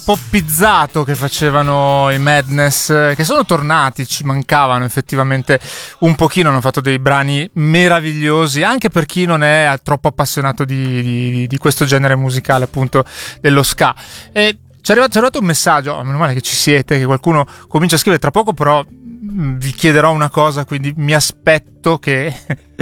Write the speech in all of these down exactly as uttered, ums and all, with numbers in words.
poppizzato che facevano i Madness, che sono tornati, ci mancavano effettivamente un pochino, hanno fatto dei brani meravigliosi anche per chi non è troppo appassionato di, di, di questo genere musicale, appunto dello ska. E ci è arrivato, ci è arrivato un messaggio, oh, meno male che ci siete, che qualcuno comincia a scrivere tra poco, però vi chiederò una cosa, quindi mi aspetto che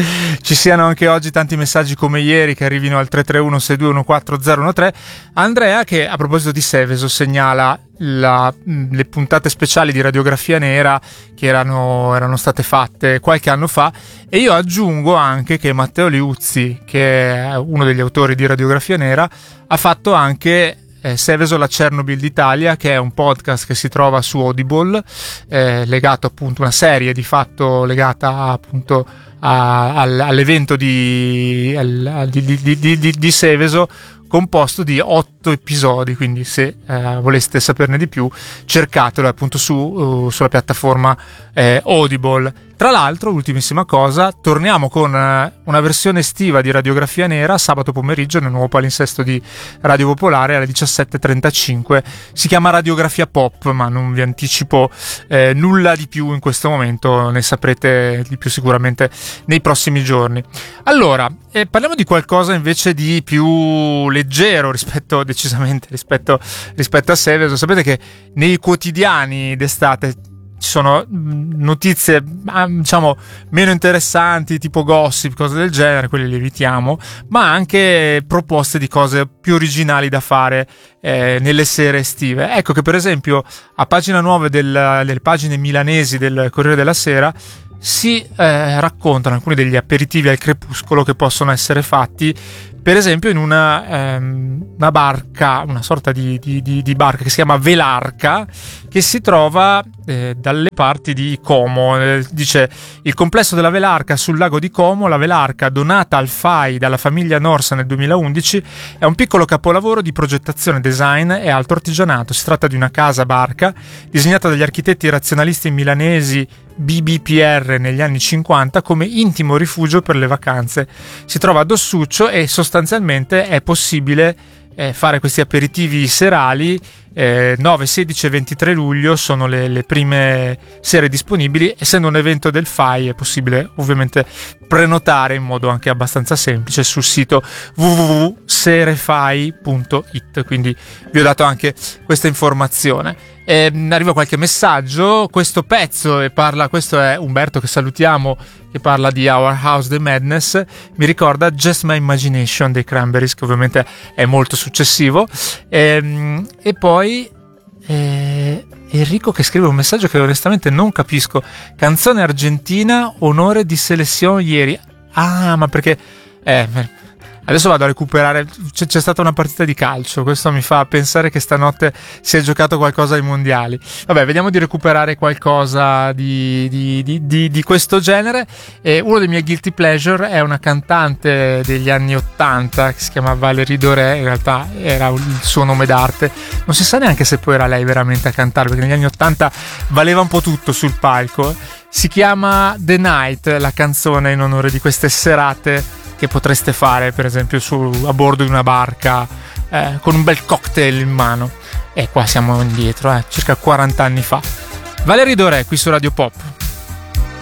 ci siano anche oggi tanti messaggi come ieri che arrivino al tre tre uno sei due uno quattro zero uno tre. Andrea, che a proposito di Seveso segnala la, le puntate speciali di Radiografia Nera che erano, erano state fatte qualche anno fa, e io aggiungo anche che Matteo Liuzzi, che è uno degli autori di Radiografia Nera, ha fatto anche Eh, Seveso la Chernobyl d'Italia, che è un podcast che si trova su Audible, eh, legato appunto, una serie di fatto legata appunto a, al, all'evento di, al, di, di, di, di, di Seveso, composto di otto episodi, quindi se eh, voleste saperne di più cercatelo appunto su, uh, sulla piattaforma eh, Audible. Tra l'altro, ultimissima cosa, torniamo con uh, una versione estiva di Radiografia Nera sabato pomeriggio nel nuovo palinsesto di Radio Popolare alle diciassette e trentacinque. Si chiama Radiografia Pop, ma non vi anticipo eh, nulla di più in questo momento, ne saprete di più sicuramente nei prossimi giorni. Allora, eh, parliamo di qualcosa invece di più leggero rispetto, decisamente rispetto, rispetto a Seveso. Sapete che nei quotidiani d'estate ci sono notizie, diciamo, meno interessanti, tipo gossip, cose del genere, quelle le evitiamo, ma anche proposte di cose più originali da fare eh, nelle sere estive. Ecco che per esempio a pagina nove del, delle pagine milanesi del Corriere della Sera si eh, raccontano alcuni degli aperitivi al crepuscolo che possono essere fatti, per esempio in una, ehm, una barca, una sorta di, di, di, di barca che si chiama Velarca, che si trova eh, dalle parti di Como. Eh, dice: il complesso della Velarca sul lago di Como, la Velarca donata al F A I dalla famiglia Norsa nel duemilaundici, è un piccolo capolavoro di progettazione, design e alto artigianato. Si tratta di una casa barca disegnata dagli architetti razionalisti milanesi B B P R negli anni cinquanta come intimo rifugio per le vacanze. Si trova ad Ossuccio e sostanzialmente è possibile eh, fare questi aperitivi serali. eh, nove, sedici e ventitré luglio sono le, le prime sere disponibili. Essendo un evento del F A I è possibile ovviamente prenotare in modo anche abbastanza semplice sul sito w w w punto serefai punto it, quindi vi ho dato anche questa informazione. Eh, arriva qualche messaggio. Questo pezzo e parla, questo è Umberto, che salutiamo, che parla di Our House the Madness, mi ricorda Just My Imagination dei Cranberries, che ovviamente è molto successivo. E, e poi eh, Enrico che scrive un messaggio che onestamente non capisco: canzone argentina, onore di selezione ieri. Ah, ma perché eh, adesso vado a recuperare, c'è, c'è stata una partita di calcio, questo mi fa pensare che stanotte si è giocato qualcosa ai mondiali. Vabbè, vediamo di recuperare qualcosa di, di, di, di, di questo genere. E uno dei miei guilty pleasure è una cantante degli anni ottanta che si chiama Valérie Doré, in realtà era il suo nome d'arte, non si sa neanche se poi era lei veramente a cantare, perché negli anni ottanta valeva un po' tutto sul palco. Si chiama The Night, la canzone in onore di queste serate che potreste fare per esempio su, a bordo di una barca eh, con un bel cocktail in mano. E qua siamo indietro, eh, circa quaranta anni fa. Valérie Doré qui su Radio Pop.